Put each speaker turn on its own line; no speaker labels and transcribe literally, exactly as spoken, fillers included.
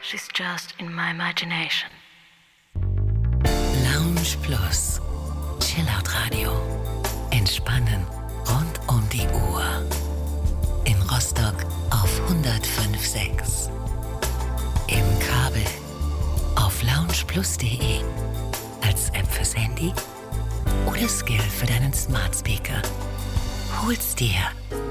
She's just in my imagination.
Lounge Plus. Chillout Radio. Entspannen rund um die Uhr. In Rostock auf hundertfünf Komma sechs. Im Kabel auf loungeplus punkt de. Als App fürs Handy oder Skill für deinen Smart Speaker. Hol's dir